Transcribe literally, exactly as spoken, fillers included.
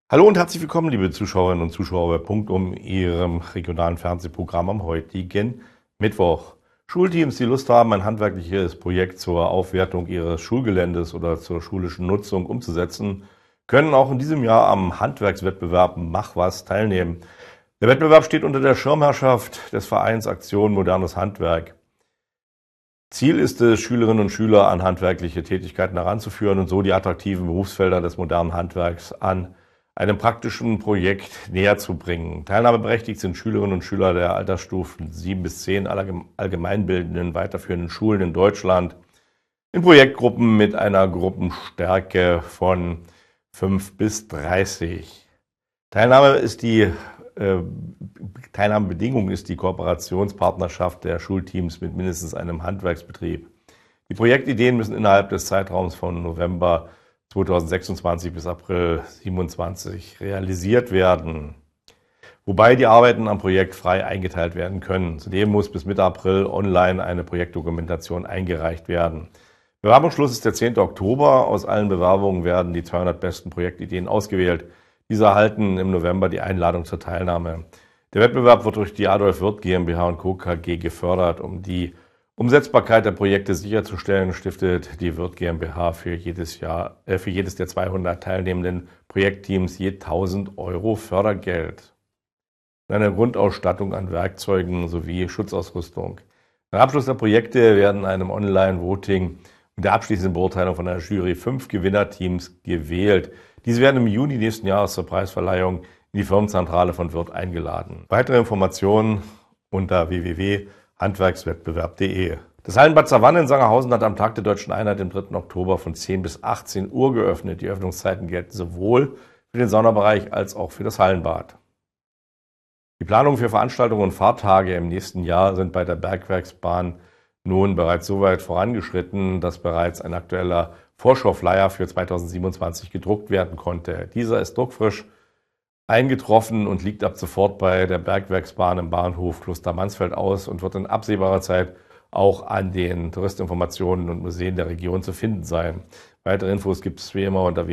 Hallo und herzlich willkommen, liebe Zuschauerinnen und Zuschauer bei Punktum, Ihrem regionalen Fernsehprogramm am heutigen Mittwoch. Schulteams, die Lust haben, ein handwerkliches Projekt zur Aufwertung ihres Schulgeländes oder zur schulischen Nutzung umzusetzen, können auch in diesem Jahr am Handwerkswettbewerb Mach was teilnehmen. Der Wettbewerb steht unter der Schirmherrschaft des Vereins Aktion Modernes Handwerk. Ziel ist es, Schülerinnen und Schüler an handwerkliche Tätigkeiten heranzuführen und so die attraktiven Berufsfelder des modernen Handwerks an einem praktischen Projekt näher zu bringen. Teilnahmeberechtigt sind Schülerinnen und Schüler der Altersstufen sieben bis zehn aller allgemeinbildenden weiterführenden Schulen in Deutschland in Projektgruppen mit einer Gruppenstärke von fünf bis dreißig. Teilnahme ist die äh, Teilnahmebedingung ist die Kooperationspartnerschaft der Schulteams mit mindestens einem Handwerksbetrieb. Die Projektideen müssen innerhalb des Zeitraums von November zweitausendsechsundzwanzig bis April siebenundzwanzig realisiert werden, wobei die Arbeiten am Projekt frei eingeteilt werden können. Zudem muss bis Mitte April online eine Projektdokumentation eingereicht werden. Bewerbungsschluss ist der zehnte Oktober. Aus allen Bewerbungen werden die zweihundert besten Projektideen ausgewählt. Diese erhalten im November die Einladung zur Teilnahme. Der Wettbewerb wird durch die Adolf Wirth GmbH und Co. K G gefördert. Um die Umsetzbarkeit der Projekte sicherzustellen, stiftet die Wirth GmbH für jedes Jahr, äh, für jedes der zweihundert teilnehmenden Projektteams je tausend Euro Fördergeld und eine Grundausstattung an Werkzeugen sowie Schutzausrüstung. Nach Abschluss der Projekte werden einem Online-Voting und der abschließenden Beurteilung von einer Jury fünf Gewinnerteams gewählt. Diese werden im Juni nächsten Jahres zur Preisverleihung in die Firmenzentrale von Wirth eingeladen. Weitere Informationen unter w w w punkt handwerkswettbewerb punkt de. Das Hallenbad Savanne in Sangerhausen hat am Tag der Deutschen Einheit, dem dritten Oktober, von zehn bis achtzehn Uhr geöffnet. Die Öffnungszeiten gelten sowohl für den Saunabereich als auch für das Hallenbad. Die Planungen für Veranstaltungen und Fahrtage im nächsten Jahr sind bei der Bergwerksbahn nun bereits so weit vorangeschritten, dass bereits ein aktueller Vorschau-Flyer für zweitausendsiebenundzwanzig gedruckt werden konnte. Dieser ist druckfrisch eingetroffen und liegt ab sofort bei der Bergwerksbahn im Bahnhof Kloster-Mansfeld aus und wird in absehbarer Zeit auch an den Touristinformationen und Museen der Region zu finden sein. Weitere Infos gibt es wie immer unter